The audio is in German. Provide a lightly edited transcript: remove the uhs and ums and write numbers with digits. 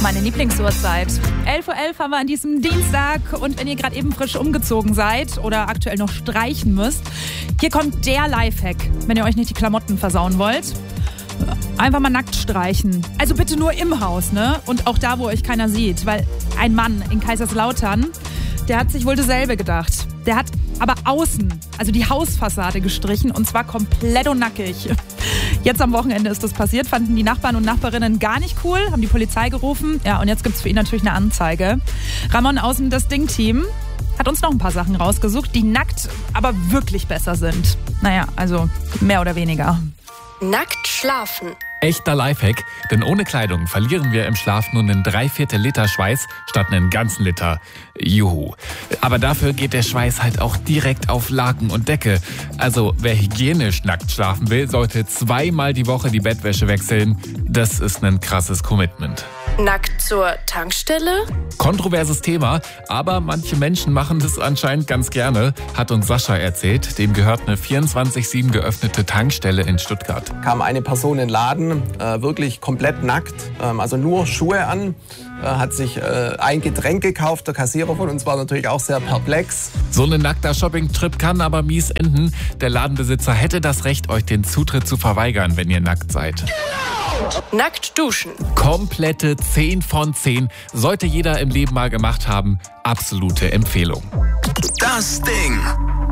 Meine Lieblingsuhrzeit. 11:11 Uhr haben wir an diesem Dienstag und wenn ihr gerade eben frisch umgezogen seid oder aktuell noch streichen müsst, hier kommt der Lifehack, wenn ihr euch nicht die Klamotten versauen wollt. Einfach mal nackt streichen. Also bitte nur im Haus, ne? Und auch da, wo euch keiner sieht. Weil ein Mann in Kaiserslautern, der hat sich wohl dasselbe gedacht. Der hat aber außen, also die Hausfassade gestrichen und zwar komplett und nackig. Jetzt am Wochenende ist das passiert, fanden die Nachbarn und Nachbarinnen gar nicht cool, haben die Polizei gerufen. Ja, und jetzt gibt's für ihn natürlich eine Anzeige. Ramon aus dem Das Ding-Team hat uns noch ein paar Sachen rausgesucht, die nackt aber wirklich besser sind. Naja, also mehr oder weniger. Nackt schlafen. Echter Lifehack, denn ohne Kleidung verlieren wir im Schlaf nur einen 3/4 Liter Schweiß statt einen ganzen Liter. Juhu. Aber dafür geht der Schweiß halt auch direkt auf Laken und Decke. Also wer hygienisch nackt schlafen will, sollte 2-mal die Woche die Bettwäsche wechseln. Das ist ein krasses Commitment. Nackt zur Tankstelle? Kontroverses Thema, aber manche Menschen machen das anscheinend ganz gerne, hat uns Sascha erzählt. Dem gehört eine 24/7 geöffnete Tankstelle in Stuttgart. Kam eine Person in den Laden, wirklich komplett nackt, also nur Schuhe an, hat sich ein Getränk gekauft. Der Kassierer von uns war natürlich auch sehr perplex. So ein nackter Shopping-Trip kann aber mies enden. Der Ladenbesitzer hätte das Recht, euch den Zutritt zu verweigern, wenn ihr nackt seid. Nackt duschen. Komplette 10 von 10. Sollte jeder im Leben mal gemacht haben. Absolute Empfehlung. Das Ding.